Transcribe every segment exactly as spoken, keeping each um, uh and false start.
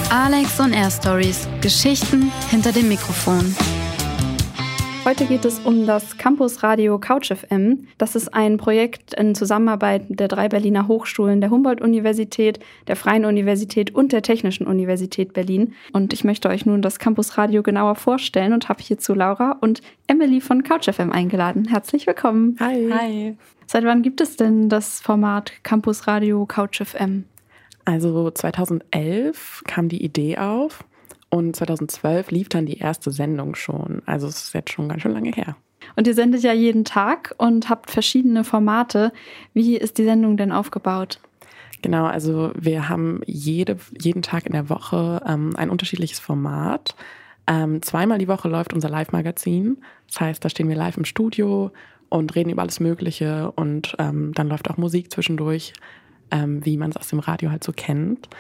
Alex on Air Stories. Geschichten hinter dem Mikrofon. Heute geht es um das Campusradio Couch F M. Das ist ein Projekt in Zusammenarbeit der drei Berliner Hochschulen, der Humboldt-Universität, der Freien Universität und der Technischen Universität Berlin. Und ich möchte euch nun das Campusradio genauer vorstellen und habe hierzu Laura und Emily von Couch F M eingeladen. Herzlich willkommen. Hi. Hi. Seit wann gibt es denn das Format Campusradio Couch F M? Also zweitausendelf kam die Idee auf. Und zweitausendzwölf lief dann die erste Sendung schon. Also es ist jetzt schon ganz schön lange her. Und ihr sendet ja jeden Tag und habt verschiedene Formate. Wie ist die Sendung denn aufgebaut? Genau, also wir haben jede, jeden Tag in der Woche ähm, ein unterschiedliches Format. Ähm, zweimal die Woche läuft unser Live-Magazin. Das heißt, da stehen wir live im Studio und reden über alles Mögliche. Und ähm, dann läuft auch Musik zwischendurch, ähm, wie man es aus dem Radio halt so kennt.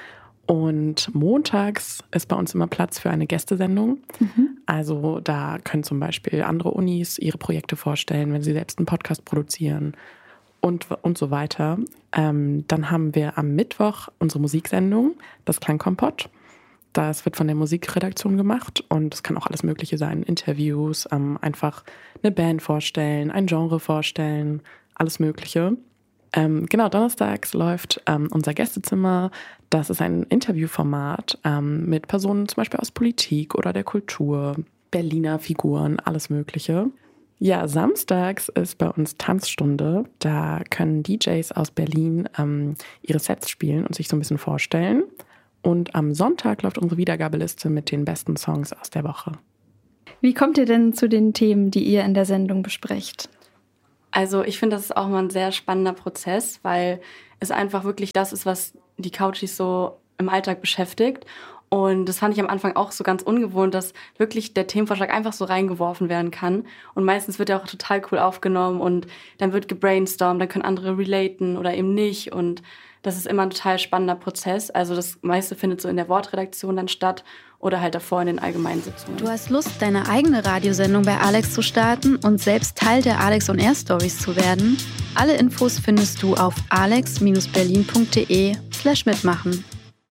Und montags ist bei uns immer Platz für eine Gästesendung. Mhm. Also da können zum Beispiel andere Unis ihre Projekte vorstellen, wenn sie selbst einen Podcast produzieren und, und so weiter. Ähm, dann haben wir am Mittwoch unsere Musiksendung, das Klangkompott. Das wird von der Musikredaktion gemacht und es kann auch alles Mögliche sein. Interviews, ähm, einfach eine Band vorstellen, ein Genre vorstellen, alles Mögliche. Ähm, genau, donnerstags läuft ähm, unser Gästezimmer. Das ist ein Interviewformat ähm, mit Personen zum Beispiel aus Politik oder der Kultur, Berliner Figuren, alles Mögliche. Ja, samstags ist bei uns Tanzstunde. Da können D Js aus Berlin ähm, ihre Sets spielen und sich so ein bisschen vorstellen. Und am Sonntag läuft unsere Wiedergabeliste mit den besten Songs aus der Woche. Wie kommt ihr denn zu den Themen, die ihr in der Sendung besprecht? Also ich finde, das ist auch mal ein sehr spannender Prozess, weil es einfach wirklich das ist, was die Couchies so im Alltag beschäftigt. Und das fand ich am Anfang auch so ganz ungewohnt, dass wirklich der Themenvorschlag einfach so reingeworfen werden kann. Und meistens wird er auch total cool aufgenommen und dann wird gebrainstormt, dann können andere relaten oder eben nicht. Und das ist immer ein total spannender Prozess. Also das meiste findet so in der Wortredaktion dann statt oder halt davor in den allgemeinen Sitzungen. Du hast Lust, deine eigene Radiosendung bei Alex zu starten und selbst Teil der Alex on Air Stories zu werden? Alle Infos findest du auf alex berlin punkt de slash mitmachen.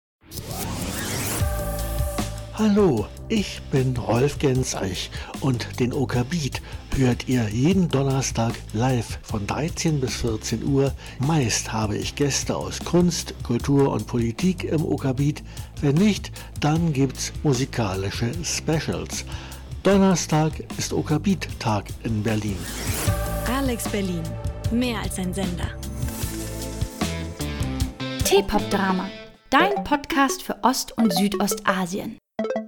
Hallo, ich bin Rolf Genzeich und den OK Beat hört ihr jeden Donnerstag live von dreizehn bis vierzehn Uhr. Meist habe ich Gäste aus Kunst, Kultur und Politik im OK Beat. Wenn nicht, dann gibt's musikalische Specials. Donnerstag ist OK Beat Tag in Berlin. Alex Berlin, mehr als ein Sender. T-Pop-Drama, dein Podcast für Ost- und Südostasien.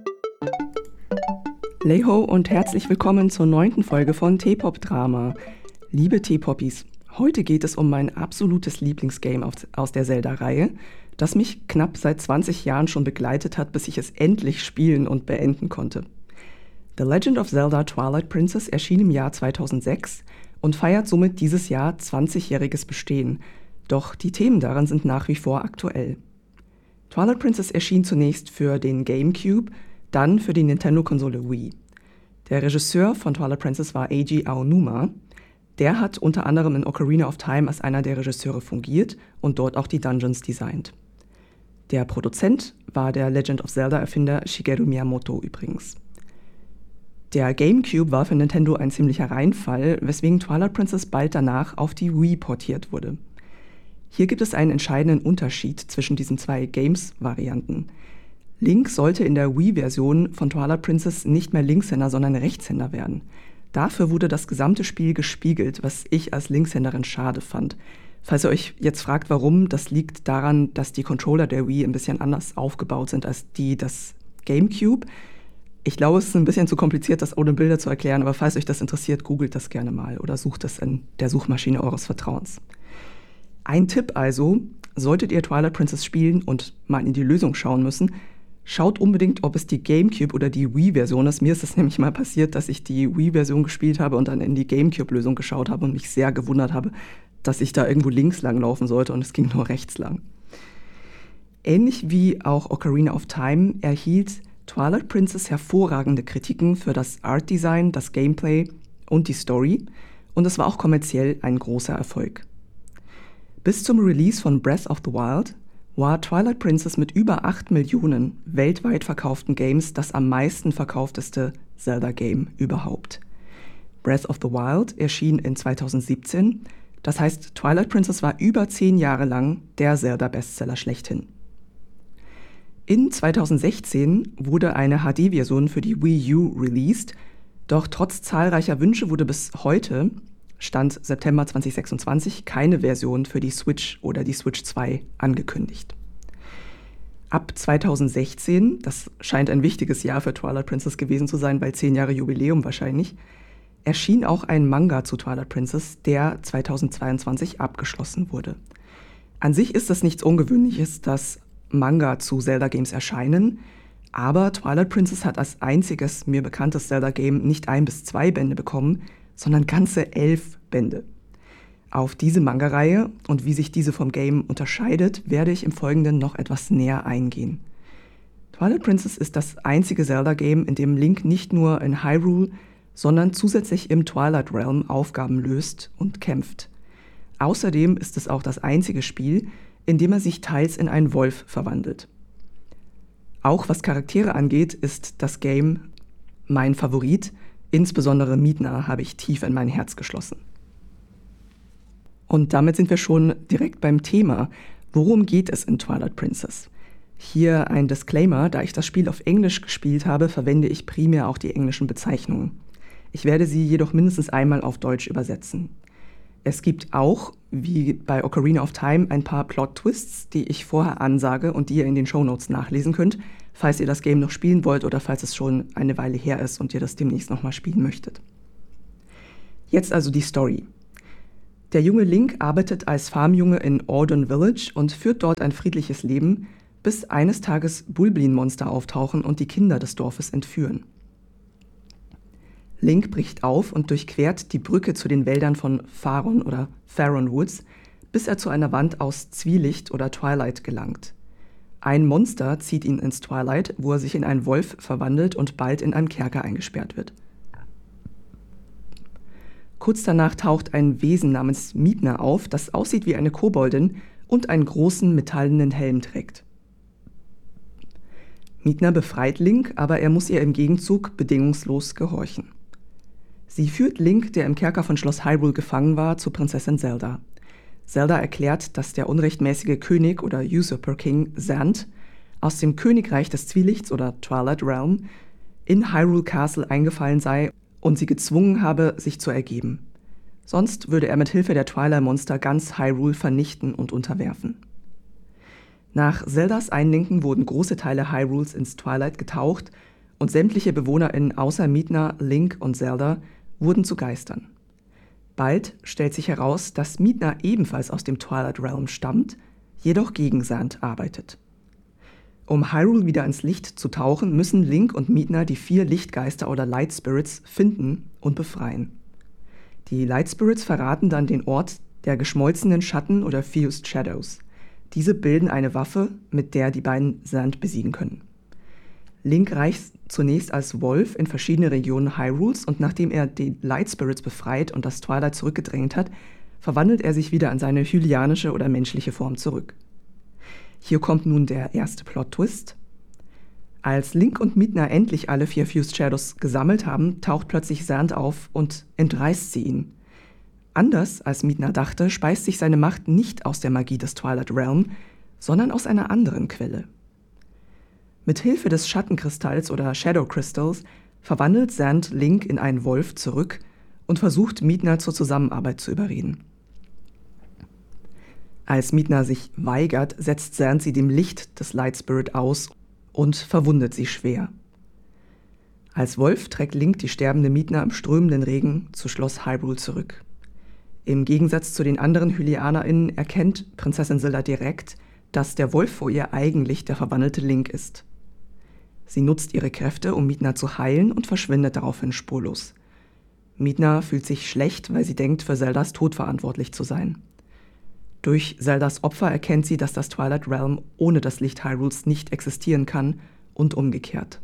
Leyho und herzlich willkommen zur neunten Folge von T-Pop-Drama. Liebe T-Poppies, heute geht es um mein absolutes Lieblingsgame aus der Zelda-Reihe, das mich knapp seit zwanzig Jahren schon begleitet hat, bis ich es endlich spielen und beenden konnte. The Legend of Zelda Twilight Princess erschien im Jahr zweitausendsechs und feiert somit dieses Jahr zwanzigjähriges Bestehen. Doch die Themen daran sind nach wie vor aktuell. Twilight Princess erschien zunächst für den GameCube, dann für die Nintendo-Konsole Wii. Der Regisseur von Twilight Princess war Eiji Aonuma. Der hat unter anderem in Ocarina of Time als einer der Regisseure fungiert und dort auch die Dungeons designt. Der Produzent war der Legend of Zelda-Erfinder Shigeru Miyamoto übrigens. Der GameCube war für Nintendo ein ziemlicher Reinfall, weswegen Twilight Princess bald danach auf die Wii portiert wurde. Hier gibt es einen entscheidenden Unterschied zwischen diesen zwei Games-Varianten. Link sollte in der Wii-Version von Twilight Princess nicht mehr Linkshänder, sondern Rechtshänder werden. Dafür wurde das gesamte Spiel gespiegelt, was ich als Linkshänderin schade fand. Falls ihr euch jetzt fragt, warum, das liegt daran, dass die Controller der Wii ein bisschen anders aufgebaut sind als die des GameCube. Ich glaube, es ist ein bisschen zu kompliziert, das ohne Bilder zu erklären, aber falls euch das interessiert, googelt das gerne mal oder sucht es in der Suchmaschine eures Vertrauens. Ein Tipp also, solltet ihr Twilight Princess spielen und mal in die Lösung schauen müssen, schaut unbedingt, ob es die GameCube oder die Wii-Version ist. Mir ist es nämlich mal passiert, dass ich die Wii-Version gespielt habe und dann in die GameCube-Lösung geschaut habe und mich sehr gewundert habe, dass ich da irgendwo links lang laufen sollte und es ging nur rechts lang. Ähnlich wie auch Ocarina of Time erhielt Twilight Princess hervorragende Kritiken für das Art-Design, das Gameplay und die Story und es war auch kommerziell ein großer Erfolg. Bis zum Release von Breath of the Wild war Twilight Princess mit über acht Millionen weltweit verkauften Games das am meisten verkaufteste Zelda-Game überhaupt. Breath of the Wild erschien in zweitausendsiebzehn, das heißt, Twilight Princess war über zehn Jahre lang der Zelda-Bestseller schlechthin. In zweitausendsechzehn wurde eine H D-Version für die Wii U released, doch trotz zahlreicher Wünsche wurde bis heute, Stand September zweitausendsechsundzwanzig, keine Version für die Switch oder die Switch zwei angekündigt. Ab zweitausendsechzehn, das scheint ein wichtiges Jahr für Twilight Princess gewesen zu sein, weil zehn Jahre Jubiläum wahrscheinlich, erschien auch ein Manga zu Twilight Princess, der zweitausendzweiundzwanzig abgeschlossen wurde. An sich ist es nichts Ungewöhnliches, dass Manga zu Zelda-Games erscheinen, aber Twilight Princess hat als einziges mir bekanntes Zelda-Game nicht ein bis zwei Bände bekommen, sondern ganze elf Bände. Auf diese Manga-Reihe und wie sich diese vom Game unterscheidet, werde ich im Folgenden noch etwas näher eingehen. Twilight Princess ist das einzige Zelda-Game, in dem Link nicht nur in Hyrule, sondern zusätzlich im Twilight Realm Aufgaben löst und kämpft. Außerdem ist es auch das einzige Spiel, in dem er sich teils in einen Wolf verwandelt. Auch was Charaktere angeht, ist das Game mein Favorit, insbesondere Midna habe ich tief in mein Herz geschlossen. Und damit sind wir schon direkt beim Thema. Worum geht es in Twilight Princess? Hier ein Disclaimer, da ich das Spiel auf Englisch gespielt habe, verwende ich primär auch die englischen Bezeichnungen. Ich werde sie jedoch mindestens einmal auf Deutsch übersetzen. Es gibt auch, wie bei Ocarina of Time, ein paar Plot-Twists, die ich vorher ansage und die ihr in den Shownotes nachlesen könnt, falls ihr das Game noch spielen wollt oder falls es schon eine Weile her ist und ihr das demnächst nochmal spielen möchtet. Jetzt also die Story. Der junge Link arbeitet als Farmjunge in Ordon Village und führt dort ein friedliches Leben, bis eines Tages Bulblin-Monster auftauchen und die Kinder des Dorfes entführen. Link bricht auf und durchquert die Brücke zu den Wäldern von Faron oder Faron Woods, bis er zu einer Wand aus Zwielicht oder Twilight gelangt. Ein Monster zieht ihn ins Twilight, wo er sich in einen Wolf verwandelt und bald in einen Kerker eingesperrt wird. Kurz danach taucht ein Wesen namens Midna auf, das aussieht wie eine Koboldin und einen großen metallenen Helm trägt. Midna befreit Link, aber er muss ihr im Gegenzug bedingungslos gehorchen. Sie führt Link, der im Kerker von Schloss Hyrule gefangen war, zu Prinzessin Zelda. Zelda erklärt, dass der unrechtmäßige König oder Usurper King Zant aus dem Königreich des Zwielichts oder Twilight Realm in Hyrule Castle eingefallen sei und sie gezwungen habe, sich zu ergeben. Sonst würde er mit Hilfe der Twilight-Monster ganz Hyrule vernichten und unterwerfen. Nach Zeldas Einlenken wurden große Teile Hyrules ins Twilight getaucht und sämtliche BewohnerInnen außer Midna, Link und Zelda wurden zu Geistern. Bald stellt sich heraus, dass Midna ebenfalls aus dem Twilight Realm stammt, jedoch gegen Zant arbeitet. Um Hyrule wieder ins Licht zu tauchen, müssen Link und Midna die vier Lichtgeister oder Light Spirits finden und befreien. Die Light Spirits verraten dann den Ort der geschmolzenen Schatten oder Fused Shadows. Diese bilden eine Waffe, mit der die beiden Zant besiegen können. Link reist zunächst als Wolf in verschiedene Regionen Hyrules und nachdem er die Light Spirits befreit und das Twilight zurückgedrängt hat, verwandelt er sich wieder an seine hylianische oder menschliche Form zurück. Hier kommt nun der erste Plot-Twist. Als Link und Midna endlich alle vier Fused Shadows gesammelt haben, taucht plötzlich Zant auf und entreißt sie ihn. Anders als Midna dachte, speist sich seine Macht nicht aus der Magie des Twilight Realm, sondern aus einer anderen Quelle. Mit Hilfe des Schattenkristalls oder Shadow Crystals verwandelt Zant Link in einen Wolf zurück und versucht, Midna zur Zusammenarbeit zu überreden. Als Midna sich weigert, setzt Zant sie dem Licht des Light Spirit aus und verwundet sie schwer. Als Wolf trägt Link die sterbende Midna im strömenden Regen zu Schloss Hyrule zurück. Im Gegensatz zu den anderen HylianerInnen erkennt Prinzessin Zelda direkt, dass der Wolf vor ihr eigentlich der verwandelte Link ist. Sie nutzt ihre Kräfte, um Midna zu heilen und verschwindet daraufhin spurlos. Midna fühlt sich schlecht, weil sie denkt, für Zeldas Tod verantwortlich zu sein. Durch Zeldas Opfer erkennt sie, dass das Twilight Realm ohne das Licht Hyrules nicht existieren kann und umgekehrt.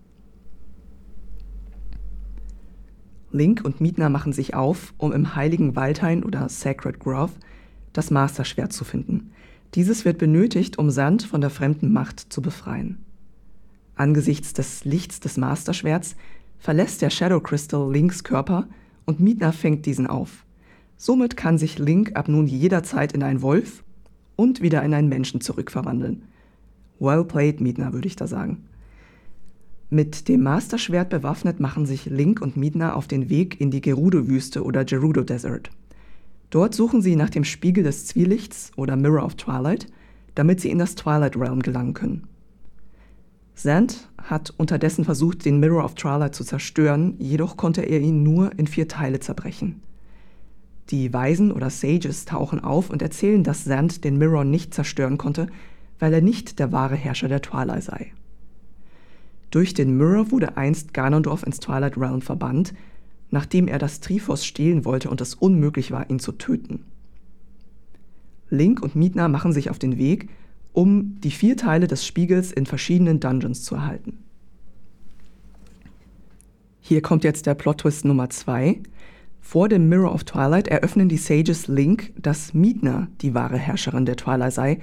Link und Midna machen sich auf, um im heiligen Waldhain oder Sacred Grove das Master Schwert zu finden. Dieses wird benötigt, um Zant von der fremden Macht zu befreien. Angesichts des Lichts des Masterschwerts verlässt der Shadow Crystal Links Körper und Meetna fängt diesen auf. Somit kann sich Link ab nun jederzeit in einen Wolf und wieder in einen Menschen zurückverwandeln. Well played, Meetna, würde ich da sagen. Mit dem Masterschwert bewaffnet machen sich Link und Meetna auf den Weg in die Gerudo-Wüste oder Gerudo Desert. Dort suchen sie nach dem Spiegel des Zwielichts oder Mirror of Twilight, damit sie in das Twilight Realm gelangen können. Zant hat unterdessen versucht, den Mirror of Twilight zu zerstören, jedoch konnte er ihn nur in vier Teile zerbrechen. Die Weisen oder Sages tauchen auf und erzählen, dass Zant den Mirror nicht zerstören konnte, weil er nicht der wahre Herrscher der Twilight sei. Durch den Mirror wurde einst Ganondorf ins Twilight Realm verbannt, nachdem er das Triforce stehlen wollte und es unmöglich war, ihn zu töten. Link und Meetna machen sich auf den Weg, um die vier Teile des Spiegels in verschiedenen Dungeons zu erhalten. Hier kommt jetzt der Plot-Twist Nummer zwei. Vor dem Mirror of Twilight eröffnen die Sages Link, dass Meetna die wahre Herrscherin der Twilight sei.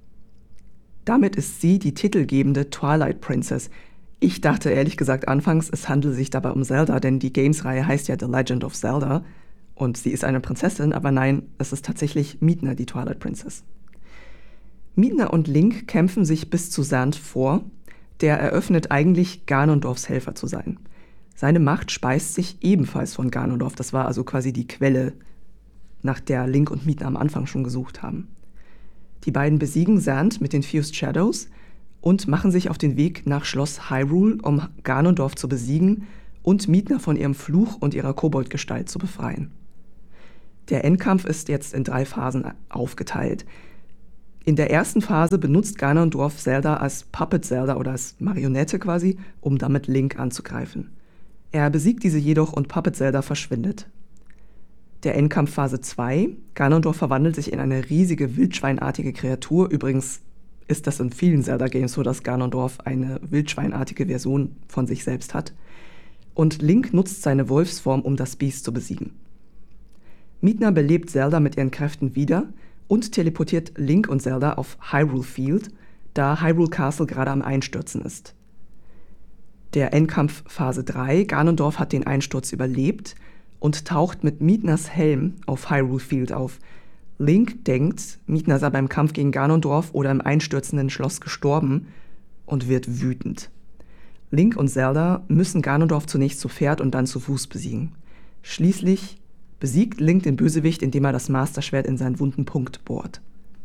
Damit ist sie die titelgebende Twilight Princess. Ich dachte ehrlich gesagt anfangs, es handele sich dabei um Zelda, denn die Games-Reihe heißt ja The Legend of Zelda und sie ist eine Prinzessin, aber nein, es ist tatsächlich Meetna, die Twilight Princess. Meetna und Link kämpfen sich bis zu Zant vor, der eröffnet eigentlich Ganondorfs Helfer zu sein. Seine Macht speist sich ebenfalls von Ganondorf, das war also quasi die Quelle, nach der Link und Meetna am Anfang schon gesucht haben. Die beiden besiegen Zant mit den Fused Shadows und machen sich auf den Weg nach Schloss Hyrule, um Ganondorf zu besiegen und Meetna von ihrem Fluch und ihrer Koboldgestalt zu befreien. Der Endkampf ist jetzt in drei Phasen aufgeteilt. In der ersten Phase benutzt Ganondorf Zelda als Puppet Zelda oder als Marionette quasi, um damit Link anzugreifen. Er besiegt diese jedoch und Puppet Zelda verschwindet. Der Endkampf Phase zwei, Ganondorf verwandelt sich in eine riesige wildschweinartige Kreatur. Übrigens ist das in vielen Zelda-Games so, dass Ganondorf eine wildschweinartige Version von sich selbst hat. Und Link nutzt seine Wolfsform, um das Biest zu besiegen. Meetna belebt Zelda mit ihren Kräften wieder und teleportiert Link und Zelda auf Hyrule Field, da Hyrule Castle gerade am Einstürzen ist. Der Endkampf Phase drei, Ganondorf hat den Einsturz überlebt und taucht mit Meetnas Helm auf Hyrule Field auf. Link denkt, Meetna sei beim Kampf gegen Ganondorf oder im einstürzenden Schloss gestorben und wird wütend. Link und Zelda müssen Ganondorf zunächst zu Pferd und dann zu Fuß besiegen. Schließlich besiegt Link den Bösewicht, indem er das Masterschwert in seinen wunden Punkt bohrt.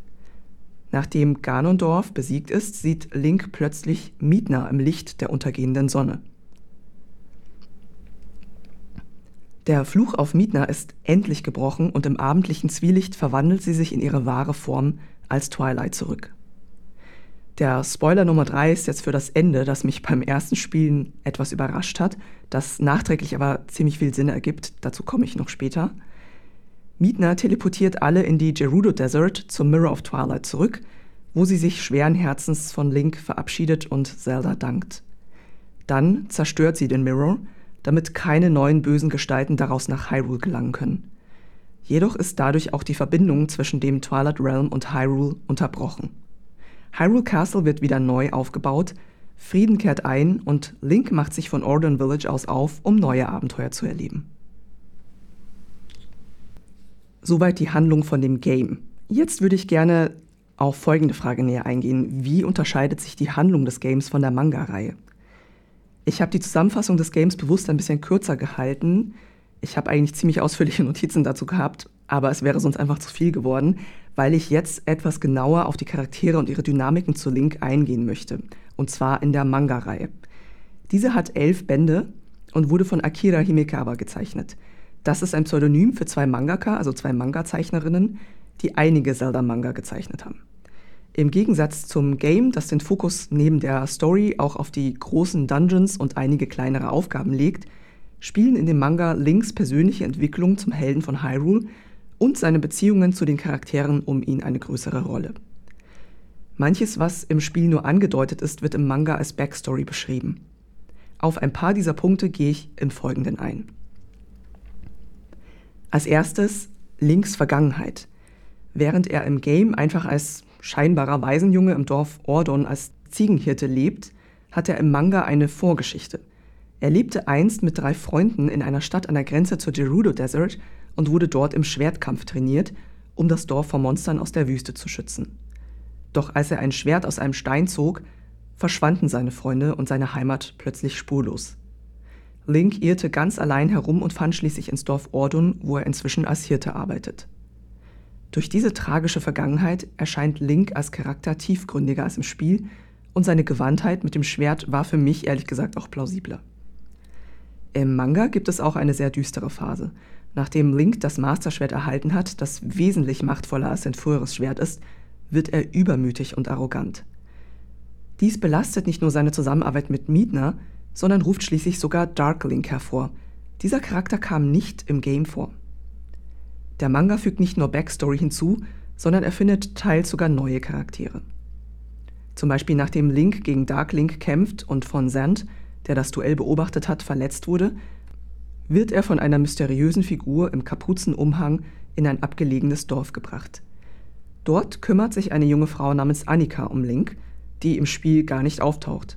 Nachdem Ganondorf besiegt ist, sieht Link plötzlich Meetna im Licht der untergehenden Sonne. Der Fluch auf Meetna ist endlich gebrochen und im abendlichen Zwielicht verwandelt sie sich in ihre wahre Form als Twilight zurück. Der Spoiler Nummer drei ist jetzt für das Ende, das mich beim ersten Spielen etwas überrascht hat, das nachträglich aber ziemlich viel Sinn ergibt, dazu komme ich noch später. Meetna teleportiert alle in die Gerudo Desert zum Mirror of Twilight zurück, wo sie sich schweren Herzens von Link verabschiedet und Zelda dankt. Dann zerstört sie den Mirror, damit keine neuen bösen Gestalten daraus nach Hyrule gelangen können. Jedoch ist dadurch auch die Verbindung zwischen dem Twilight Realm und Hyrule unterbrochen. Hyrule Castle wird wieder neu aufgebaut, Frieden kehrt ein und Link macht sich von Ordon Village aus auf, um neue Abenteuer zu erleben. Soweit die Handlung von dem Game. Jetzt würde ich gerne auf folgende Frage näher eingehen. Wie unterscheidet sich die Handlung des Games von der Manga-Reihe? Ich habe die Zusammenfassung des Games bewusst ein bisschen kürzer gehalten. Ich habe eigentlich ziemlich ausführliche Notizen dazu gehabt, aber es wäre sonst einfach zu viel geworden, weil ich jetzt etwas genauer auf die Charaktere und ihre Dynamiken zu Link eingehen möchte. Und zwar in der Manga-Reihe. Diese hat elf Bände und wurde von Akira Himekawa gezeichnet. Das ist ein Pseudonym für zwei Mangaka, also zwei Manga-Zeichnerinnen, die einige Zelda-Manga gezeichnet haben. Im Gegensatz zum Game, das den Fokus neben der Story auch auf die großen Dungeons und einige kleinere Aufgaben legt, spielen in dem Manga Links persönliche Entwicklung zum Helden von Hyrule und seine Beziehungen zu den Charakteren um ihn eine größere Rolle. Manches, was im Spiel nur angedeutet ist, wird im Manga als Backstory beschrieben. Auf ein paar dieser Punkte gehe ich im Folgenden ein. Als erstes Links Vergangenheit. Während er im Game einfach als scheinbarer Waisenjunge im Dorf Ordon als Ziegenhirte lebt, hat er im Manga eine Vorgeschichte. Er lebte einst mit drei Freunden in einer Stadt an der Grenze zur Gerudo Desert und wurde dort im Schwertkampf trainiert, um das Dorf vor Monstern aus der Wüste zu schützen. Doch als er ein Schwert aus einem Stein zog, verschwanden seine Freunde und seine Heimat plötzlich spurlos. Link irrte ganz allein herum und fand schließlich ins Dorf Ordon, wo er inzwischen als Hirte arbeitet. Durch diese tragische Vergangenheit erscheint Link als Charakter tiefgründiger als im Spiel und seine Gewandtheit mit dem Schwert war für mich ehrlich gesagt auch plausibler. Im Manga gibt es auch eine sehr düstere Phase. Nachdem Link das Master-Schwert erhalten hat, das wesentlich machtvoller als sein früheres Schwert ist, wird er übermütig und arrogant. Dies belastet nicht nur seine Zusammenarbeit mit Midna, sondern ruft schließlich sogar Dark Link hervor. Dieser Charakter kam nicht im Game vor. Der Manga fügt nicht nur Backstory hinzu, sondern erfindet teils sogar neue Charaktere. Zum Beispiel nachdem Link gegen Dark Link kämpft und von Zant, der das Duell beobachtet hat, verletzt wurde, wird er von einer mysteriösen Figur im Kapuzenumhang in ein abgelegenes Dorf gebracht. Dort kümmert sich eine junge Frau namens Annika um Link, die im Spiel gar nicht auftaucht.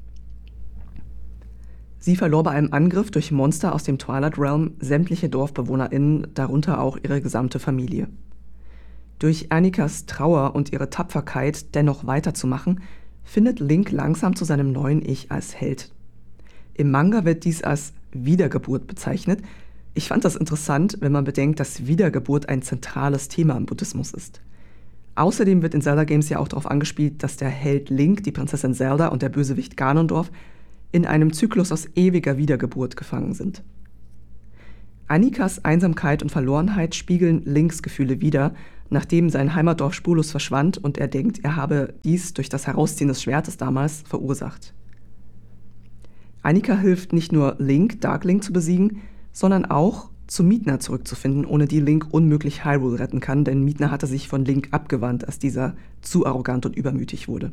Sie verlor bei einem Angriff durch Monster aus dem Twilight Realm sämtliche DorfbewohnerInnen, darunter auch ihre gesamte Familie. Durch Annikas Trauer und ihre Tapferkeit, dennoch weiterzumachen, findet Link langsam zu seinem neuen Ich als Held. Im Manga wird dies als Wiedergeburt bezeichnet. Ich fand das interessant, wenn man bedenkt, dass Wiedergeburt ein zentrales Thema im Buddhismus ist. Außerdem wird in Zelda-Games ja auch darauf angespielt, dass der Held Link, die Prinzessin Zelda und der Bösewicht Ganondorf in einem Zyklus aus ewiger Wiedergeburt gefangen sind. Annikas Einsamkeit und Verlorenheit spiegeln Links Gefühle wider, nachdem sein Heimatdorf spurlos verschwand und er denkt, er habe dies durch das Herausziehen des Schwertes damals verursacht. Annika hilft nicht nur Link, Dark Link zu besiegen, sondern auch zu Midna zurückzufinden, ohne die Link unmöglich Hyrule retten kann, denn Midna hatte sich von Link abgewandt, als dieser zu arrogant und übermütig wurde.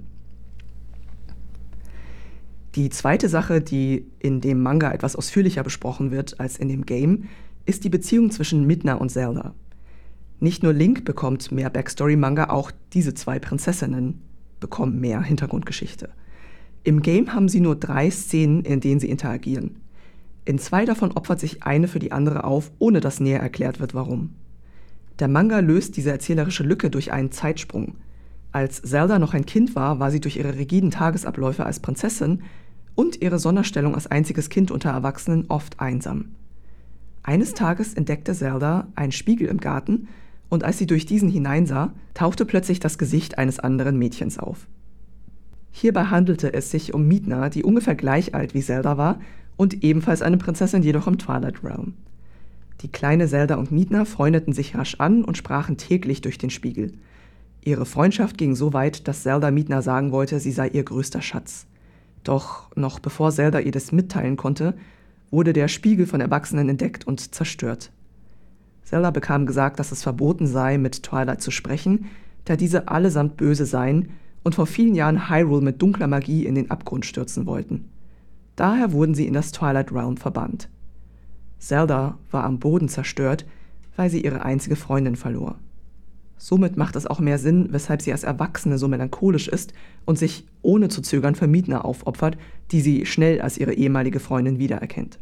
Die zweite Sache, die in dem Manga etwas ausführlicher besprochen wird als in dem Game, ist die Beziehung zwischen Midna und Zelda. Nicht nur Link bekommt mehr Backstory-Manga, auch diese zwei Prinzessinnen bekommen mehr Hintergrundgeschichte. Im Game haben sie nur drei Szenen, in denen sie interagieren. In zwei davon opfert sich eine für die andere auf, ohne dass näher erklärt wird, warum. Der Manga löst diese erzählerische Lücke durch einen Zeitsprung. Als Zelda noch ein Kind war, war sie durch ihre rigiden Tagesabläufe als Prinzessin und ihre Sonderstellung als einziges Kind unter Erwachsenen oft einsam. Eines Tages entdeckte Zelda einen Spiegel im Garten und als sie durch diesen hineinsah, tauchte plötzlich das Gesicht eines anderen Mädchens auf. Hierbei handelte es sich um Midna, die ungefähr gleich alt wie Zelda war und ebenfalls eine Prinzessin, jedoch im Twilight Realm. Die kleine Zelda und Midna freundeten sich rasch an und sprachen täglich durch den Spiegel. Ihre Freundschaft ging so weit, dass Zelda Midna sagen wollte, sie sei ihr größter Schatz. Doch noch bevor Zelda ihr das mitteilen konnte, wurde der Spiegel von Erwachsenen entdeckt und zerstört. Zelda bekam gesagt, dass es verboten sei, mit Twilight zu sprechen, da diese allesamt böse seien und vor vielen Jahren Hyrule mit dunkler Magie in den Abgrund stürzen wollten. Daher wurden sie in das Twilight Realm verbannt. Zelda war am Boden zerstört, weil sie ihre einzige Freundin verlor. Somit macht es auch mehr Sinn, weshalb sie als Erwachsene so melancholisch ist und sich ohne zu zögern für Midna aufopfert, die sie schnell als ihre ehemalige Freundin wiedererkennt.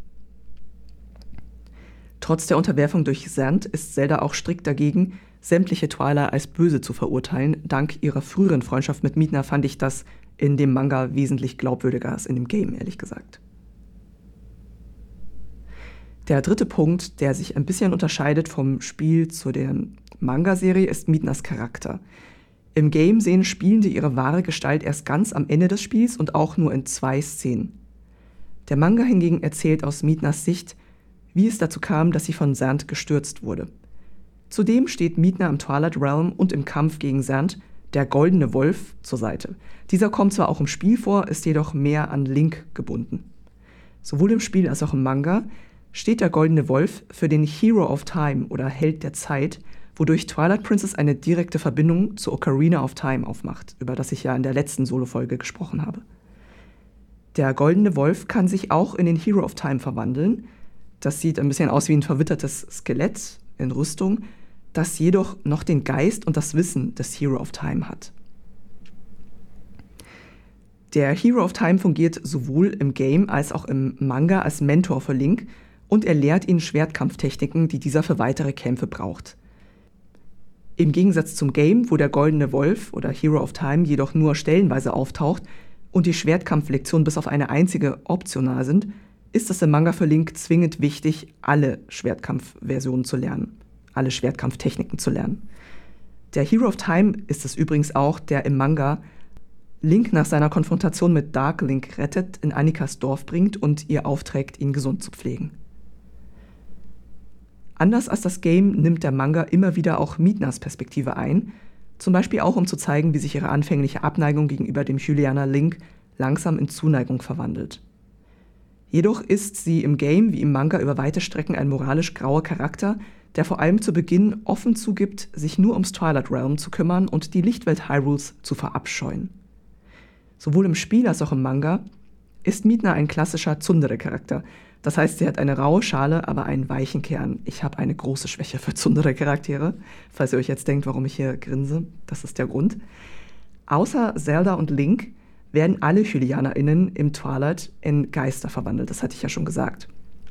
Trotz der Unterwerfung durch Zant ist Zelda auch strikt dagegen, sämtliche Twilight als böse zu verurteilen. Dank ihrer früheren Freundschaft mit Midna fand ich das in dem Manga wesentlich glaubwürdiger als in dem Game, ehrlich gesagt. Der dritte Punkt, der sich ein bisschen unterscheidet vom Spiel zu der Manga-Serie, ist Midnas Charakter. Im Game sehen Spielende ihre wahre Gestalt erst ganz am Ende des Spiels und auch nur in zwei Szenen. Der Manga hingegen erzählt aus Midnas Sicht, wie es dazu kam, dass sie von Zant gestürzt wurde. Zudem steht Midna im Twilight Realm und im Kampf gegen Zant, der goldene Wolf, zur Seite. Dieser kommt zwar auch im Spiel vor, ist jedoch mehr an Link gebunden. Sowohl im Spiel als auch im Manga steht der goldene Wolf für den Hero of Time oder Held der Zeit, wodurch Twilight Princess eine direkte Verbindung zu Ocarina of Time aufmacht, über das ich ja in der letzten Solo-Folge gesprochen habe. Der goldene Wolf kann sich auch in den Hero of Time verwandeln. Das sieht ein bisschen aus wie ein verwittertes Skelett in Rüstung. das jedoch noch den Geist und das Wissen des Hero of Time hat. Der Hero of Time fungiert sowohl im Game als auch im Manga als Mentor für Link und er lehrt ihn Schwertkampftechniken, die dieser für weitere Kämpfe braucht. Im Gegensatz zum Game, wo der Goldene Wolf oder Hero of Time jedoch nur stellenweise auftaucht und die Schwertkampflektionen bis auf eine einzige optional sind, ist es im Manga für Link zwingend wichtig, alle Schwertkampfversionen zu lernen, alle Schwertkampftechniken zu lernen. Der Hero of Time ist es übrigens auch, der im Manga Link nach seiner Konfrontation mit Dark Link rettet, in Annikas Dorf bringt und ihr aufträgt, ihn gesund zu pflegen. Anders als das Game nimmt der Manga immer wieder auch Midnas Perspektive ein, zum Beispiel auch um zu zeigen, wie sich ihre anfängliche Abneigung gegenüber dem Hylianer Link langsam in Zuneigung verwandelt. Jedoch ist sie im Game wie im Manga über weite Strecken ein moralisch grauer Charakter, der vor allem zu Beginn offen zugibt, sich nur ums Twilight Realm zu kümmern und die Lichtwelt Hyrules zu verabscheuen. Sowohl im Spiel als auch im Manga ist Midna ein klassischer Tsundere-Charakter. Das heißt, sie hat eine raue Schale, aber einen weichen Kern. Ich habe eine große Schwäche für Tsundere-Charaktere. Falls ihr euch jetzt denkt, warum ich hier grinse, das ist der Grund. Außer Zelda und Link werden alle HylianerInnen im Twilight in Geister verwandelt. Das hatte ich ja schon gesagt.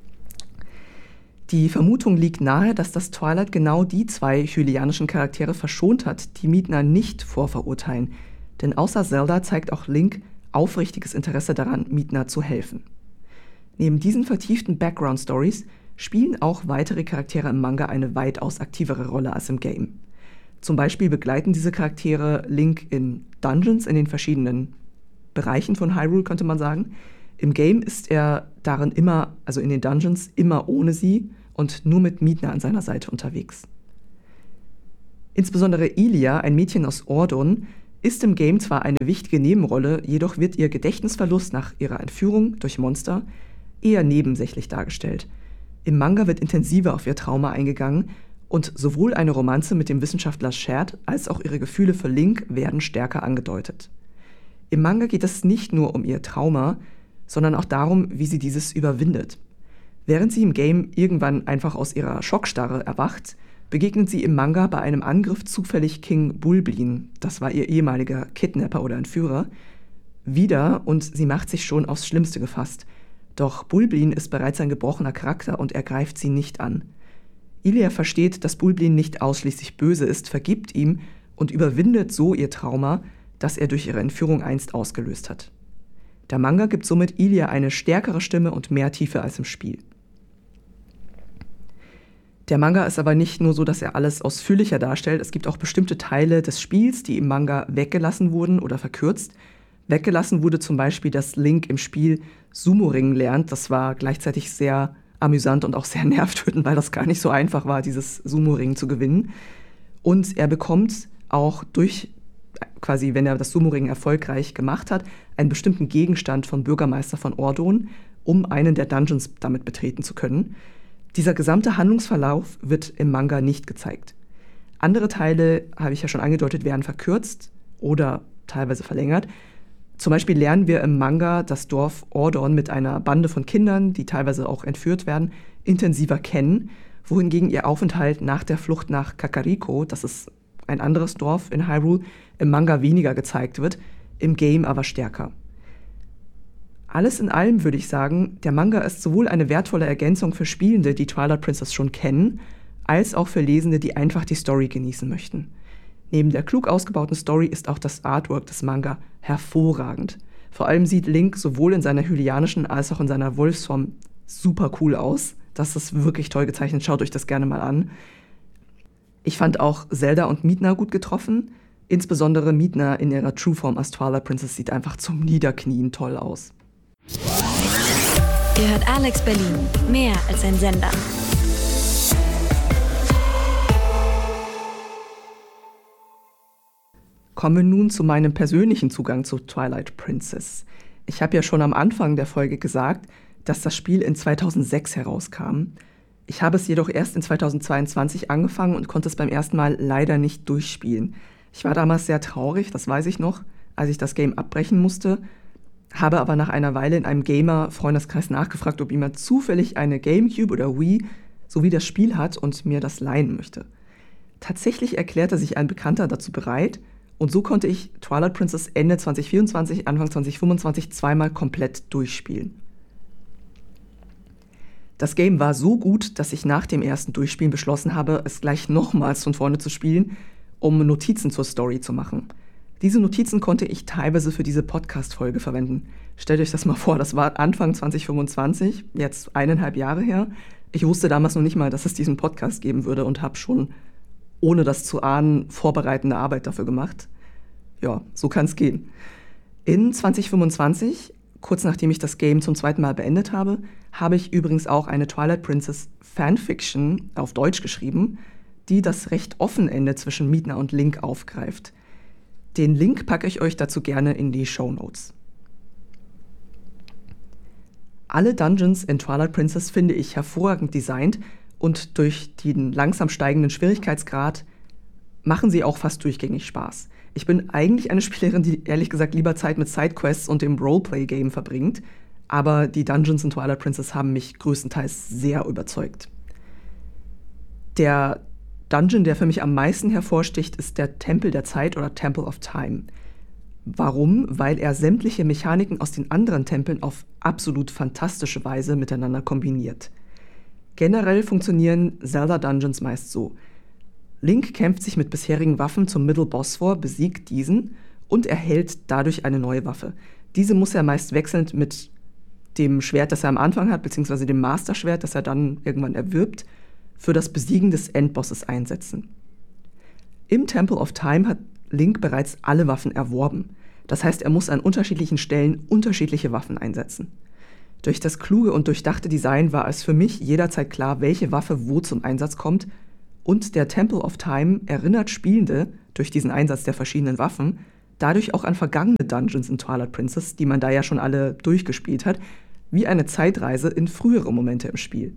Die Vermutung liegt nahe, dass das Twilight genau die zwei hylianischen Charaktere verschont hat, die Midna nicht vorverurteilen. Denn außer Zelda zeigt auch Link aufrichtiges Interesse daran, Midna zu helfen. Neben diesen vertieften Background-Stories spielen auch weitere Charaktere im Manga eine weitaus aktivere Rolle als im Game. Zum Beispiel begleiten diese Charaktere Link in Dungeons in den verschiedenen Bereichen von Hyrule, könnte man sagen. Im Game ist er darin immer, also in den Dungeons, immer ohne sie und nur mit Midna an seiner Seite unterwegs. Insbesondere Ilia, ein Mädchen aus Ordon, ist im Game zwar eine wichtige Nebenrolle, jedoch wird ihr Gedächtnisverlust nach ihrer Entführung durch Monster eher nebensächlich dargestellt. Im Manga wird intensiver auf ihr Trauma eingegangen und sowohl eine Romanze mit dem Wissenschaftler Sherd als auch ihre Gefühle für Link werden stärker angedeutet. Im Manga geht es nicht nur um ihr Trauma, sondern auch darum, wie sie dieses überwindet. Während sie im Game irgendwann einfach aus ihrer Schockstarre erwacht, begegnet sie im Manga bei einem Angriff zufällig King Bulblin, das war ihr ehemaliger Kidnapper oder Entführer, wieder und sie macht sich schon aufs Schlimmste gefasst. Doch Bulblin ist bereits ein gebrochener Charakter und er greift sie nicht an. Ilia versteht, dass Bulblin nicht ausschließlich böse ist, vergibt ihm und überwindet so ihr Trauma, das er durch ihre Entführung einst ausgelöst hat. Der Manga gibt somit Ilia eine stärkere Stimme und mehr Tiefe als im Spiel. Der Manga ist aber nicht nur so, dass er alles ausführlicher darstellt. Es gibt auch bestimmte Teile des Spiels, die im Manga weggelassen wurden oder verkürzt. Weggelassen wurde zum Beispiel, dass Link im Spiel Sumo-Ringen lernt. Das war gleichzeitig sehr amüsant und auch sehr nervtötend, weil das gar nicht so einfach war, dieses Sumo-Ringen zu gewinnen. Und er bekommt auch durch, quasi wenn er das Sumo-Ringen erfolgreich gemacht hat, einen bestimmten Gegenstand vom Bürgermeister von Ordon, um einen der Dungeons damit betreten zu können. Dieser gesamte Handlungsverlauf wird im Manga nicht gezeigt. Andere Teile, habe ich ja schon angedeutet, werden verkürzt oder teilweise verlängert. Zum Beispiel lernen wir im Manga das Dorf Ordon mit einer Bande von Kindern, die teilweise auch entführt werden, intensiver kennen, wohingegen ihr Aufenthalt nach der Flucht nach Kakariko, das ist ein anderes Dorf in Hyrule, im Manga weniger gezeigt wird, im Game aber stärker. Alles in allem würde ich sagen, der Manga ist sowohl eine wertvolle Ergänzung für Spielende, die Twilight Princess schon kennen, als auch für Lesende, die einfach die Story genießen möchten. Neben der klug ausgebauten Story ist auch das Artwork des Manga hervorragend. Vor allem sieht Link sowohl in seiner hylianischen als auch in seiner Wolfsform super cool aus. Das ist wirklich toll gezeichnet, schaut euch das gerne mal an. Ich fand auch Zelda und Midna gut getroffen. Insbesondere Midna in ihrer True-Form als Twilight Princess sieht einfach zum Niederknien toll aus. Ihr hört Alex Berlin, mehr als ein Sender. Kommen wir nun zu meinem persönlichen Zugang zu Twilight Princess. Ich habe ja schon am Anfang der Folge gesagt, dass das Spiel in zweitausendsechs herauskam. Ich habe es jedoch erst in zweitausendzweiundzwanzig angefangen und konnte es beim ersten Mal leider nicht durchspielen. Ich war damals sehr traurig, das weiß ich noch, als ich das Game abbrechen musste, habe aber nach einer Weile in einem Gamer-Freundeskreis nachgefragt, ob jemand zufällig eine Gamecube oder Wii sowie das Spiel hat und mir das leihen möchte. tatsächlich erklärte sich ein Bekannter dazu bereit und so konnte ich Twilight Princess Ende zwanzig vierundzwanzig, Anfang zwanzig fünfundzwanzig zweimal komplett durchspielen. Das Game war so gut, dass ich nach dem ersten Durchspielen beschlossen habe, es gleich nochmals von vorne zu spielen, um Notizen zur Story zu machen. Diese Notizen konnte ich teilweise für diese Podcast-Folge verwenden. Stellt euch das mal vor, das war Anfang zwanzig fünfundzwanzig, jetzt eineinhalb Jahre her. Ich wusste damals noch nicht mal, dass es diesen Podcast geben würde und habe schon, ohne das zu ahnen, vorbereitende Arbeit dafür gemacht. Ja, so kann es gehen. In zwanzig fünfundzwanzig, kurz nachdem ich das Game zum zweiten Mal beendet habe, habe ich übrigens auch eine Twilight Princess Fanfiction auf Deutsch geschrieben, die das recht offene Ende zwischen Midna und Link aufgreift. Den Link packe ich euch dazu gerne in die Shownotes. Alle Dungeons in Twilight Princess finde ich hervorragend designt und durch den langsam steigenden Schwierigkeitsgrad machen sie auch fast durchgängig Spaß. Ich bin eigentlich eine Spielerin, die ehrlich gesagt lieber Zeit mit Sidequests und dem Roleplay-Game verbringt, aber die Dungeons in Twilight Princess haben mich größtenteils sehr überzeugt. Der Dungeon, der für mich am meisten hervorsticht, ist der Tempel der Zeit oder Temple of Time. Warum? Weil er sämtliche Mechaniken aus den anderen Tempeln auf absolut fantastische Weise miteinander kombiniert. Generell funktionieren Zelda-Dungeons meist so: Link kämpft sich mit bisherigen Waffen zum Middle Boss vor, besiegt diesen und erhält dadurch eine neue Waffe. Diese muss er meist wechselnd mit dem Schwert, das er am Anfang hat, beziehungsweise dem Master-Schwert, das er dann irgendwann erwirbt, für das Besiegen des Endbosses einsetzen. Im Temple of Time hat Link bereits alle Waffen erworben. Das heißt, er muss an unterschiedlichen Stellen unterschiedliche Waffen einsetzen. Durch das kluge und durchdachte Design war es für mich jederzeit klar, welche Waffe wo zum Einsatz kommt, und der Temple of Time erinnert Spielende durch diesen Einsatz der verschiedenen Waffen dadurch auch an vergangene Dungeons in Twilight Princess, die man da ja schon alle durchgespielt hat, wie eine Zeitreise in frühere Momente im Spiel.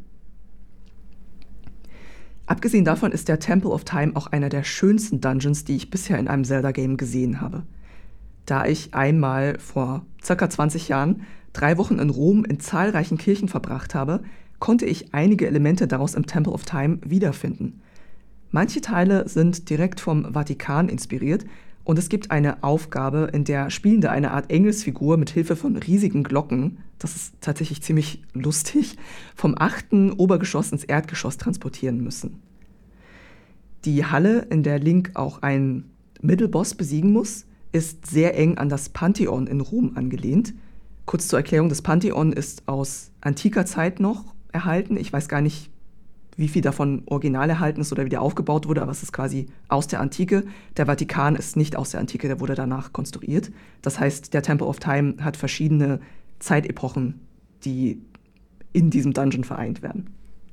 Abgesehen davon ist der Temple of Time auch einer der schönsten Dungeons, die ich bisher in einem Zelda-Game gesehen habe. Da ich einmal vor ca. zwanzig Jahren drei Wochen in Rom in zahlreichen Kirchen verbracht habe, konnte ich einige Elemente daraus im Temple of Time wiederfinden. Manche Teile sind direkt vom Vatikan inspiriert und es gibt eine Aufgabe, in der Spielende eine Art Engelsfigur mit Hilfe von riesigen Glocken, das ist tatsächlich ziemlich lustig, vom achten Obergeschoss ins Erdgeschoss transportieren müssen. Die Halle, in der Link auch einen Mittelboss besiegen muss, ist sehr eng an das Pantheon in Rom angelehnt. Kurz zur Erklärung, das Pantheon ist aus antiker Zeit noch erhalten. Ich weiß gar nicht, wie viel davon original erhalten ist oder wie der aufgebaut wurde, aber es ist quasi aus der Antike. Der Vatikan ist nicht aus der Antike, der wurde danach konstruiert. Das heißt, der Temple of Time hat verschiedene Zeitepochen, die in diesem Dungeon vereint werden.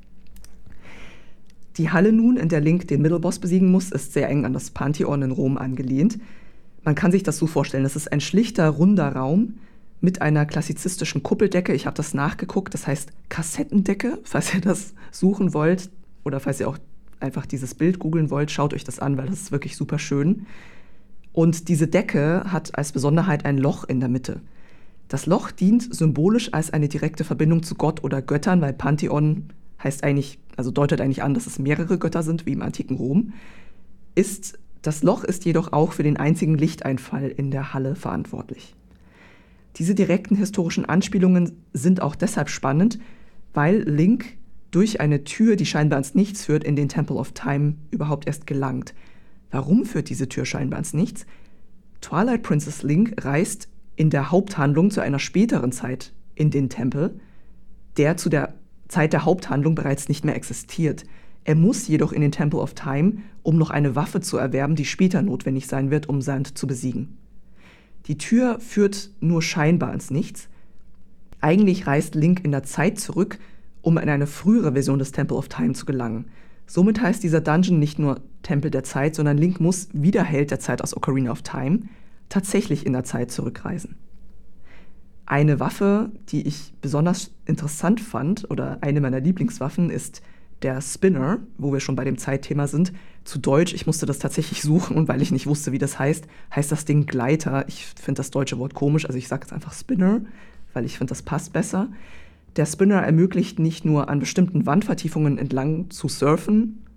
Die Halle nun, in der Link den Mittelboss besiegen muss, ist sehr eng an das Pantheon in Rom angelehnt. Man kann sich das so vorstellen, es ist ein schlichter, runder Raum mit einer klassizistischen Kuppeldecke. Ich habe das nachgeguckt, das heißt Kassettendecke, falls ihr das suchen wollt oder falls ihr auch einfach dieses Bild googeln wollt, schaut euch das an, weil das ist wirklich super schön. Und diese Decke hat als Besonderheit ein Loch in der Mitte. Das Loch dient symbolisch als eine direkte Verbindung zu Gott oder Göttern, weil Pantheon heißt eigentlich, also deutet eigentlich an, dass es mehrere Götter sind, wie im antiken Rom. Ist, das Loch ist jedoch auch für den einzigen Lichteinfall in der Halle verantwortlich. Diese direkten historischen Anspielungen sind auch deshalb spannend, weil Link durch eine Tür, die scheinbar ins Nichts führt, in den Temple of Time überhaupt erst gelangt. Warum führt diese Tür scheinbar ins Nichts? Twilight Princess Link reist in der Haupthandlung zu einer späteren Zeit in den Tempel, der zu der Zeit der Haupthandlung bereits nicht mehr existiert. Er muss jedoch in den Temple of Time, um noch eine Waffe zu erwerben, die später notwendig sein wird, um Sand zu besiegen. Die Tür führt nur scheinbar ins Nichts. Eigentlich reist Link in der Zeit zurück, um in eine frühere Version des Temple of Time zu gelangen. Somit heißt dieser Dungeon nicht nur Tempel der Zeit, sondern Link muss, wie der Held der Zeit aus Ocarina of Time, tatsächlich in der Zeit zurückreisen. Eine Waffe, die ich besonders interessant fand, oder eine meiner Lieblingswaffen, ist der Spinner, wo wir schon bei dem Zeitthema sind. Zu Deutsch, ich musste das tatsächlich suchen und weil ich nicht wusste, wie das heißt, heißt das Ding Gleiter. Ich finde das deutsche Wort komisch, also ich sage jetzt einfach Spinner, weil ich finde, das passt besser. Der Spinner ermöglicht nicht nur an bestimmten Wandvertiefungen entlang zu surfen,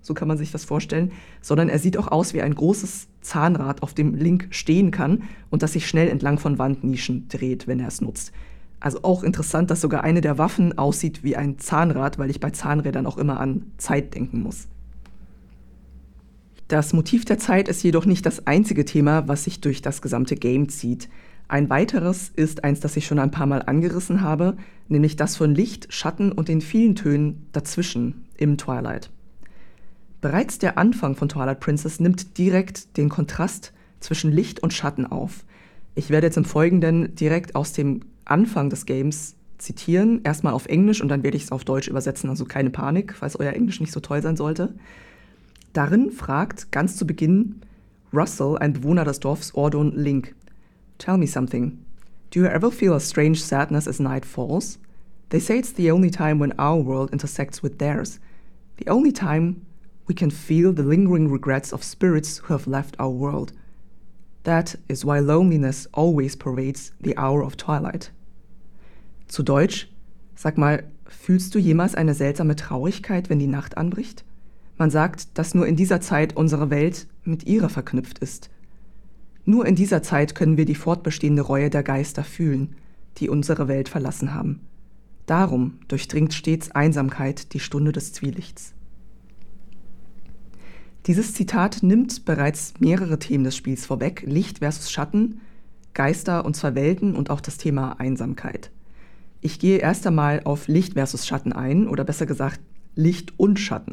so kann man sich das vorstellen, sondern er sieht auch aus wie ein großes Zahnrad, auf dem Link stehen kann und das sich schnell entlang von Wandnischen dreht, wenn er es nutzt. Also auch interessant, dass sogar eine der Waffen aussieht wie ein Zahnrad, weil ich bei Zahnrädern auch immer an Zeit denken muss. Das Motiv der Zeit ist jedoch nicht das einzige Thema, was sich durch das gesamte Game zieht. Ein weiteres ist eins, das ich schon ein paar Mal angerissen habe, nämlich das von Licht, Schatten und den vielen Tönen dazwischen im Twilight. Bereits der Anfang von Twilight Princess nimmt direkt den Kontrast zwischen Licht und Schatten auf. Ich werde jetzt im Folgenden direkt aus dem Anfang des Games zitieren, erstmal auf Englisch und dann werde ich es auf Deutsch übersetzen, also keine Panik, falls euer Englisch nicht so toll sein sollte. Darin fragt ganz zu Beginn Russell, ein Bewohner des Dorfs Ordon, Link: Tell me something. Do you ever feel a strange sadness as night falls? They say it's the only time when our world intersects with theirs. The only time we can feel the lingering regrets of spirits who have left our world. That is why loneliness always pervades the hour of twilight. Zu Deutsch: Sag mal, fühlst du jemals eine seltsame Traurigkeit, wenn die Nacht anbricht? Man sagt, dass nur in dieser Zeit unsere Welt mit ihrer verknüpft ist. Nur in dieser Zeit können wir die fortbestehende Reue der Geister fühlen, die unsere Welt verlassen haben. Darum durchdringt stets Einsamkeit die Stunde des Zwielichts. Dieses Zitat nimmt bereits mehrere Themen des Spiels vorweg: Licht versus Schatten, Geister und zwar Welten und auch das Thema Einsamkeit. Ich gehe erst einmal auf Licht versus Schatten ein, oder besser gesagt Licht und Schatten.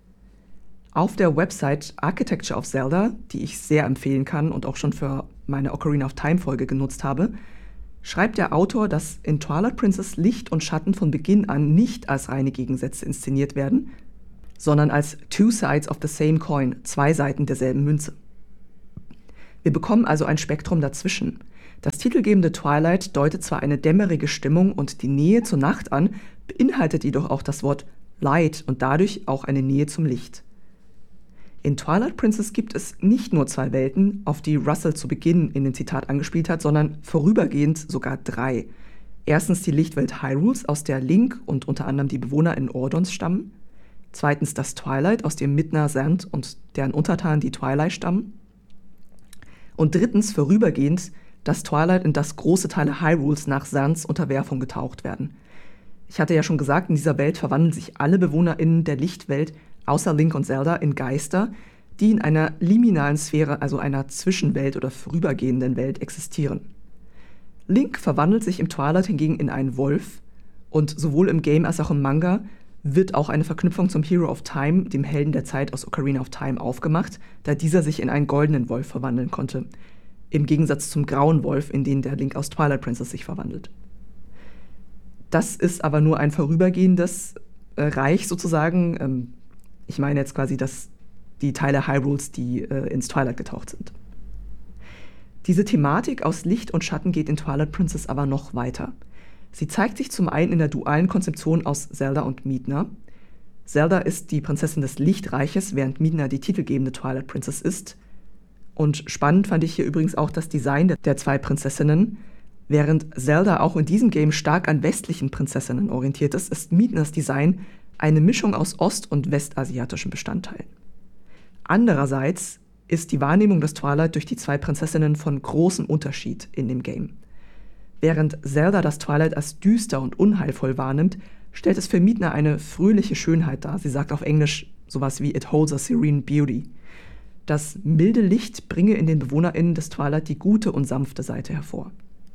Auf der Website Architecture of Zelda, die ich sehr empfehlen kann und auch schon für meine Ocarina of Time Folge genutzt habe, schreibt der Autor, dass in Twilight Princess Licht und Schatten von Beginn an nicht als reine Gegensätze inszeniert werden, sondern als two sides of the same coin, zwei Seiten derselben Münze. Wir bekommen also ein Spektrum dazwischen. Das titelgebende Twilight deutet zwar eine dämmerige Stimmung und die Nähe zur Nacht an, beinhaltet jedoch auch das Wort Light und dadurch auch eine Nähe zum Licht. In Twilight Princess gibt es nicht nur zwei Welten, auf die Russell zu Beginn in dem Zitat angespielt hat, sondern vorübergehend sogar drei. Erstens die Lichtwelt Hyrules, aus der Link und unter anderem die Bewohner in Ordons stammen. Zweitens das Twilight, aus dem Midna, Zant und deren Untertanen die Twilight stammen. Und drittens vorübergehend das Twilight, in das große Teile Hyrules nach Zants Unterwerfung getaucht werden. Ich hatte ja schon gesagt, in dieser Welt verwandeln sich alle BewohnerInnen der Lichtwelt außer Link und Zelda in Geister, die in einer liminalen Sphäre, also einer Zwischenwelt oder vorübergehenden Welt, existieren. Link verwandelt sich im Twilight hingegen in einen Wolf und sowohl im Game als auch im Manga wird auch eine Verknüpfung zum Hero of Time, dem Helden der Zeit aus Ocarina of Time, aufgemacht, da dieser sich in einen goldenen Wolf verwandeln konnte, im Gegensatz zum grauen Wolf, in den der Link aus Twilight Princess sich verwandelt. Das ist aber nur ein vorübergehendes äh, Reich sozusagen. Ähm, Ich meine jetzt quasi, dass die Teile Hyrules, die äh, ins Twilight getaucht sind. Diese Thematik aus Licht und Schatten geht in Twilight Princess aber noch weiter. Sie zeigt sich zum einen in der dualen Konzeption aus Zelda und Midna. Zelda ist die Prinzessin des Lichtreiches, während Midna die titelgebende Twilight Princess ist. Und spannend fand ich hier übrigens auch das Design der zwei Prinzessinnen. Während Zelda auch in diesem Game stark an westlichen Prinzessinnen orientiert ist, ist Midnas Design eine Mischung aus ost- und westasiatischen Bestandteilen. Andererseits ist die Wahrnehmung des Twilight durch die zwei Prinzessinnen von großem Unterschied in dem Game. Während Zelda das Twilight als düster und unheilvoll wahrnimmt, stellt es für Midna eine fröhliche Schönheit dar. Sie sagt auf Englisch sowas wie "It holds a serene beauty". Das milde Licht bringe in den BewohnerInnen des Twilight die gute und sanfte Seite hervor.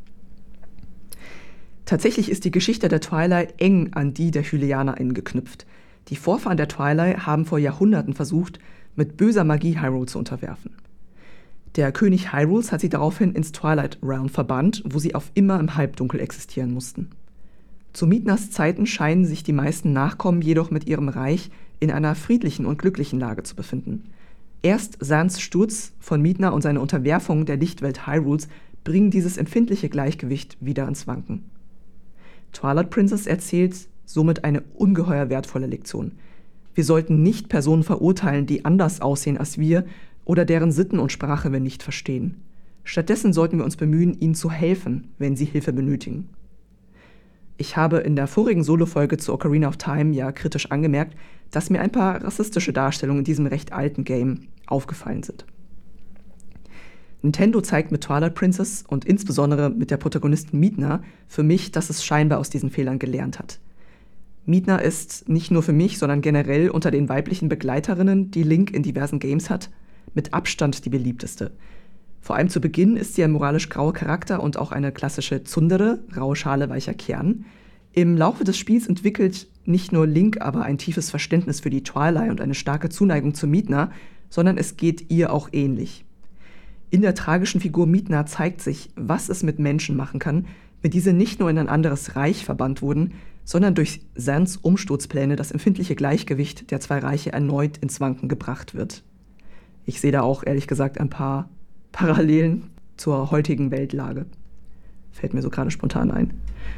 Tatsächlich ist die Geschichte der Twilight eng an die der HylianerInnen geknüpft. Die Vorfahren der Twilight haben vor Jahrhunderten versucht, mit böser Magie Hyrule zu unterwerfen. Der König Hyrules hat sie daraufhin ins Twilight Realm verbannt, wo sie auf immer im Halbdunkel existieren mussten. Zu Midnas Zeiten scheinen sich die meisten Nachkommen jedoch mit ihrem Reich in einer friedlichen und glücklichen Lage zu befinden. Erst Zants Sturz von Midna und seine Unterwerfung der Lichtwelt Hyrules bringen dieses empfindliche Gleichgewicht wieder ins Wanken. Twilight Princess erzählt somit eine ungeheuer wertvolle Lektion. Wir sollten nicht Personen verurteilen, die anders aussehen als wir oder deren Sitten und Sprache wir nicht verstehen. Stattdessen sollten wir uns bemühen, ihnen zu helfen, wenn sie Hilfe benötigen. Ich habe in der vorigen Solo-Folge zu Ocarina of Time ja kritisch angemerkt, dass mir ein paar rassistische Darstellungen in diesem recht alten Game aufgefallen sind. Nintendo zeigt mit Twilight Princess und insbesondere mit der Protagonistin Midna für mich, dass es scheinbar aus diesen Fehlern gelernt hat. Midna ist nicht nur für mich, sondern generell unter den weiblichen Begleiterinnen, die Link in diversen Games hat, mit Abstand die beliebteste. Vor allem zu Beginn ist sie ein moralisch grauer Charakter und auch eine klassische Tsundere, raue Schale, weicher Kern. Im Laufe des Spiels entwickelt nicht nur Link aber ein tiefes Verständnis für die Twilight und eine starke Zuneigung zu Midna, sondern es geht ihr auch ähnlich. In der tragischen Figur Midna zeigt sich, was es mit Menschen machen kann, wenn diese nicht nur in ein anderes Reich verbannt wurden, sondern durch Sans Umsturzpläne das empfindliche Gleichgewicht der zwei Reiche erneut ins Wanken gebracht wird. Ich sehe da auch ehrlich gesagt ein paar Parallelen zur heutigen Weltlage. Fällt mir so gerade spontan ein.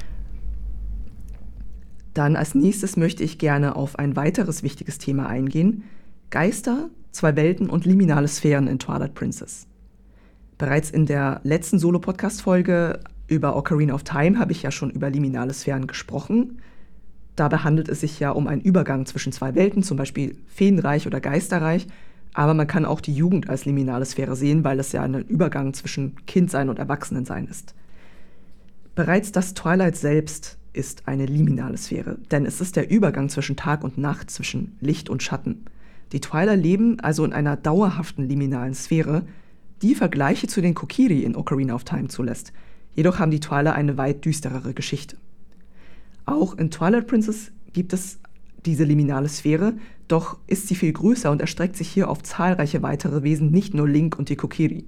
Dann als nächstes möchte ich gerne auf ein weiteres wichtiges Thema eingehen: Geister, zwei Welten und liminale Sphären in Twilight Princess. Bereits in der letzten Solo-Podcast-Folge über Ocarina of Time habe ich ja schon über liminale Sphären gesprochen. Dabei handelt es sich ja um einen Übergang zwischen zwei Welten, zum Beispiel Feenreich oder Geisterreich. Aber man kann auch die Jugend als liminale Sphäre sehen, weil es ja ein Übergang zwischen Kindsein und Erwachsenensein ist. Bereits das Twilight selbst ist eine liminale Sphäre, denn es ist der Übergang zwischen Tag und Nacht, zwischen Licht und Schatten. Die Twilight leben also in einer dauerhaften liminalen Sphäre, die Vergleiche zu den Kokiri in Ocarina of Time zulässt. Jedoch haben die Twilight eine weit düsterere Geschichte. Auch in Twilight Princess gibt es diese liminale Sphäre, doch ist sie viel größer und erstreckt sich hier auf zahlreiche weitere Wesen, nicht nur Link und die Kokiri.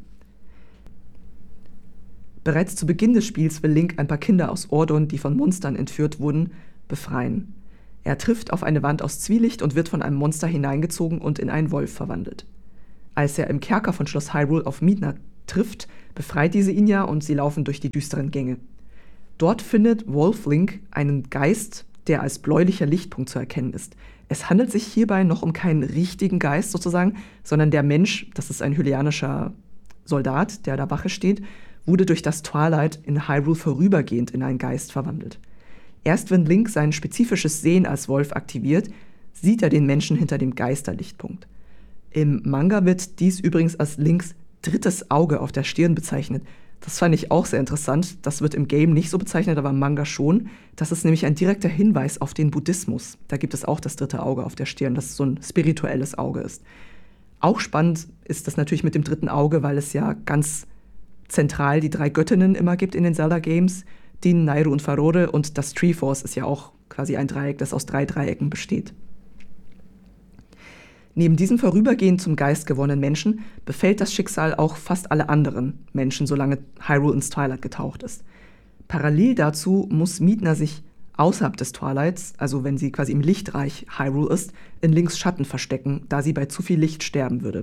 Bereits zu Beginn des Spiels will Link ein paar Kinder aus Ordon, die von Monstern entführt wurden, befreien. Er trifft auf eine Wand aus Zwielicht und wird von einem Monster hineingezogen und in einen Wolf verwandelt. Als er im Kerker von Schloss Hyrule auf Midna trifft, befreit diese ihn ja und sie laufen durch die düsteren Gänge. Dort findet Wolf Link einen Geist, der als bläulicher Lichtpunkt zu erkennen ist. Es handelt sich hierbei noch um keinen richtigen Geist sozusagen, sondern der Mensch, das ist ein hylianischer Soldat, der da Wache steht, wurde durch das Twilight in Hyrule vorübergehend in einen Geist verwandelt. Erst wenn Link sein spezifisches Sehen als Wolf aktiviert, sieht er den Menschen hinter dem Geisterlichtpunkt. Im Manga wird dies übrigens als Links drittes Auge auf der Stirn bezeichnet. Das fand ich auch sehr interessant. Das wird im Game nicht so bezeichnet, aber im Manga schon. Das ist nämlich ein direkter Hinweis auf den Buddhismus. Da gibt es auch das dritte Auge auf der Stirn, das so ein spirituelles Auge ist. Auch spannend ist das natürlich mit dem dritten Auge, weil es ja ganz zentral die drei Göttinnen immer gibt in den Zelda-Games. Din, Nayru und Farore, und das Triforce ist ja auch quasi ein Dreieck, das aus drei Dreiecken besteht. Neben diesem vorübergehend zum Geist gewonnenen Menschen befällt das Schicksal auch fast alle anderen Menschen, solange Hyrule ins Twilight getaucht ist. Parallel dazu muss Midna sich außerhalb des Twilights, also wenn sie quasi im Lichtreich Hyrule ist, in Links Schatten verstecken, da sie bei zu viel Licht sterben würde.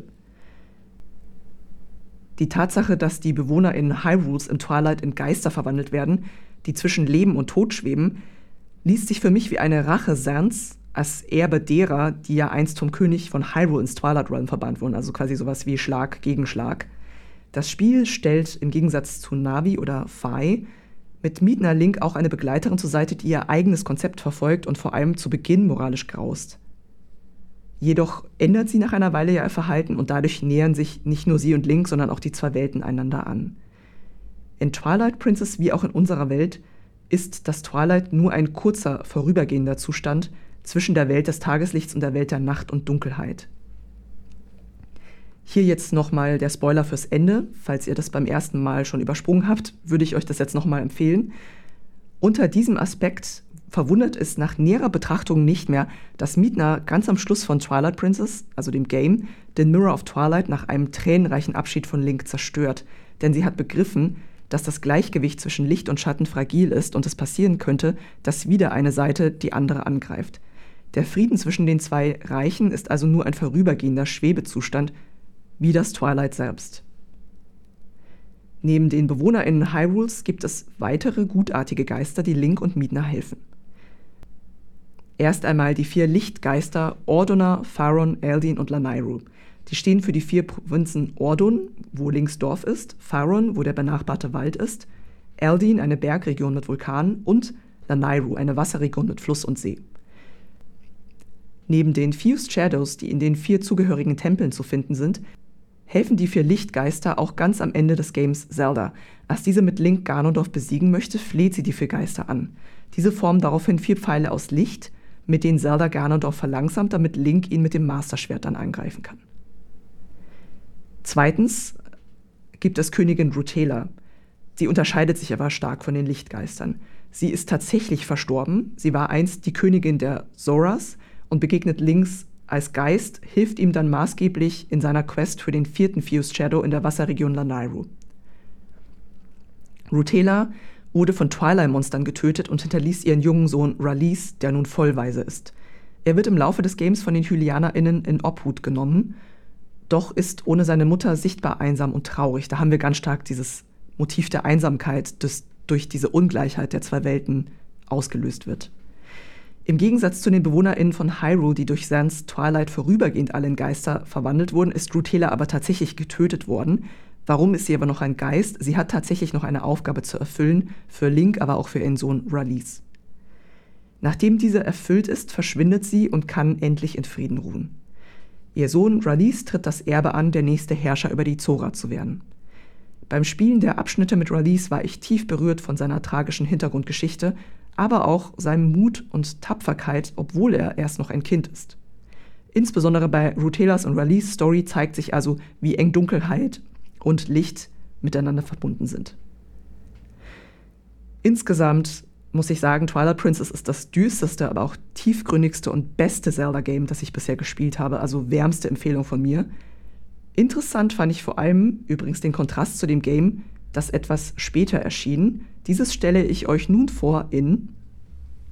Die Tatsache, dass die Bewohner in Hyrules im Twilight in Geister verwandelt werden, die zwischen Leben und Tod schweben, liest sich für mich wie eine Rache Sans als Erbe derer, die ja einst vom König von Hyrule ins Twilight Realm verbannt wurden, also quasi sowas wie Schlag gegen Schlag. Das Spiel stellt im Gegensatz zu Navi oder Fi mit Midna Link auch eine Begleiterin zur Seite, die ihr eigenes Konzept verfolgt und vor allem zu Beginn moralisch graust. Jedoch ändert sie nach einer Weile ja ihr Verhalten und dadurch nähern sich nicht nur sie und Link, sondern auch die zwei Welten einander an. In Twilight Princess wie auch in unserer Welt ist das Twilight nur ein kurzer, vorübergehender Zustand zwischen der Welt des Tageslichts und der Welt der Nacht und Dunkelheit. Hier jetzt nochmal der Spoiler fürs Ende. Falls ihr das beim ersten Mal schon übersprungen habt, würde ich euch das jetzt nochmal empfehlen. Unter diesem Aspekt verwundert es nach näherer Betrachtung nicht mehr, dass Midna ganz am Schluss von Twilight Princess, also dem Game, den Mirror of Twilight nach einem tränenreichen Abschied von Link zerstört. Denn sie hat begriffen, dass das Gleichgewicht zwischen Licht und Schatten fragil ist und es passieren könnte, dass wieder eine Seite die andere angreift. Der Frieden zwischen den zwei Reichen ist also nur ein vorübergehender Schwebezustand, wie das Twilight selbst. Neben den BewohnerInnen Hyrules gibt es weitere gutartige Geister, die Link und Midna helfen. Erst einmal die vier Lichtgeister Ordona, Faron, Eldin und Lanayru. Die stehen für die vier Provinzen Ordon, wo Links Dorf ist, Faron, wo der benachbarte Wald ist, Eldin, eine Bergregion mit Vulkanen, und Lanayru, eine Wasserregion mit Fluss und See. Neben den Fused Shadows, die in den vier zugehörigen Tempeln zu finden sind, helfen die vier Lichtgeister auch ganz am Ende des Games Zelda. Als diese mit Link Ganondorf besiegen möchte, fleht sie die vier Geister an. Diese formen daraufhin vier Pfeile aus Licht, mit denen Zelda Ganondorf verlangsamt, damit Link ihn mit dem Master-Schwert dann angreifen kann. Zweitens gibt es Königin Rutela. Sie unterscheidet sich aber stark von den Lichtgeistern. Sie ist tatsächlich verstorben. Sie war einst die Königin der Zoras und begegnet Links als Geist, hilft ihm dann maßgeblich in seiner Quest für den vierten Fused Shadow in der Wasserregion Lanayru. Rutela wurde von Twilight-Monstern getötet und hinterließ ihren jungen Sohn Ralease, der nun vollweise ist. Er wird im Laufe des Games von den HylianerInnen in Obhut genommen, doch ist ohne seine Mutter sichtbar einsam und traurig. Da haben wir ganz stark dieses Motiv der Einsamkeit, das durch diese Ungleichheit der zwei Welten ausgelöst wird. Im Gegensatz zu den BewohnerInnen von Hyrule, die durch Sans Twilight vorübergehend alle in Geister verwandelt wurden, ist Rutela aber tatsächlich getötet worden. Warum ist sie aber noch ein Geist? Sie hat tatsächlich noch eine Aufgabe zu erfüllen, für Link, aber auch für ihren Sohn Ralease. Nachdem diese erfüllt ist, verschwindet sie und kann endlich in Frieden ruhen. Ihr Sohn Ralease tritt das Erbe an, der nächste Herrscher über die Zora zu werden. Beim Spielen der Abschnitte mit Ralease war ich tief berührt von seiner tragischen Hintergrundgeschichte, aber auch seinem Mut und Tapferkeit, obwohl er erst noch ein Kind ist. Insbesondere bei Rutelas und Ralease Story zeigt sich also, wie eng Dunkelheit und Licht miteinander verbunden sind. Insgesamt muss ich sagen, Twilight Princess ist das düsterste, aber auch tiefgründigste und beste Zelda-Game, das ich bisher gespielt habe, also wärmste Empfehlung von mir. Interessant fand ich vor allem übrigens den Kontrast zu dem Game, das etwas später erschien. Dieses stelle ich euch nun vor in